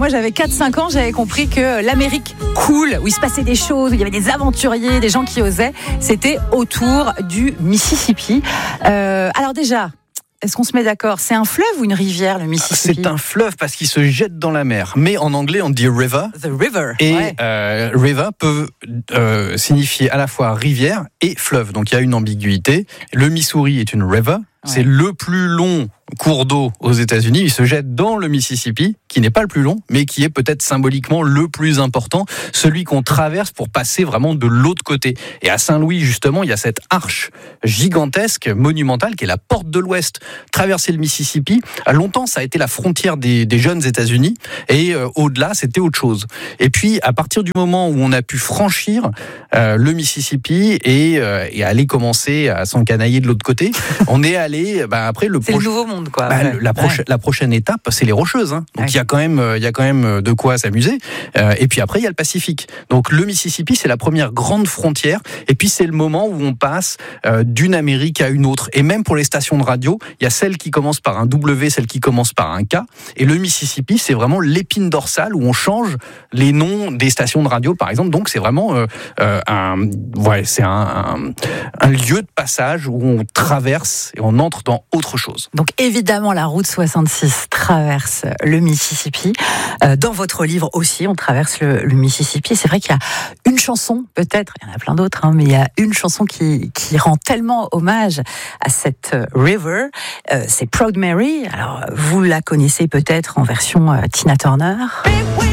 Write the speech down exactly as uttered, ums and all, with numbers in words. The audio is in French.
moi j'avais quatre cinq ans, j'avais compris que l'Amérique cool, où il se passait des choses, où il y avait des aventuriers, des gens qui osaient, c'était autour du Mississippi. Euh, alors déjà, est-ce qu'on se met d'accord ? C'est un fleuve ou une rivière, le Mississippi ? C'est un fleuve parce qu'il se jette dans la mer. Mais en anglais, on dit river. The river. Et ouais. euh, river peut euh, signifier à la fois rivière et fleuve. Donc il y a une ambiguïté. Le Missouri est une river. Ouais. C'est le plus long cours d'eau aux États-Unis. Il se jette dans le Mississippi, qui n'est pas le plus long, mais qui est peut-être symboliquement le plus important, celui qu'on traverse pour passer vraiment de l'autre côté. Et à Saint-Louis, justement, il y a cette arche gigantesque, monumentale, qui est la porte de l'Ouest. Traverser le Mississippi, longtemps, ça a été la frontière des, des jeunes États-Unis, et euh, au-delà, c'était autre chose. Et puis, à partir du moment où on a pu franchir euh, le Mississippi et, euh, et aller commencer à s'encanailler de l'autre côté, on est allé, bah, après le proche... nouveau monde, quoi. Bah, ouais. la, proche, ouais. la prochaine étape, c'est les Rocheuses. Hein. Donc, il ouais. y a quand même, il y a quand même de quoi s'amuser. Euh, et puis après, il y a le Pacifique. Donc, le Mississippi, c'est la première grande frontière. Et puis, c'est le moment où on passe euh, d'une Amérique à une autre. Et même pour les stations de radio, il y a celle qui commence par un W, celle qui commence par un K. Et le Mississippi, c'est vraiment l'épine dorsale où on change les noms des stations de radio, par exemple. Donc, c'est vraiment euh, euh, un, ouais, c'est un, un, un lieu de passage où on traverse et on entre dans autre chose. Donc, évidemment, la route soixante-six traverse le Mississippi. Euh, dans votre livre aussi, on traverse le, le Mississippi. C'est vrai qu'il y a une chanson, peut-être, il y en a plein d'autres, hein, mais il y a une chanson qui, qui rend tellement hommage à cette river. Euh, c'est Proud Mary. Alors, vous la connaissez peut-être en version euh, Tina Turner.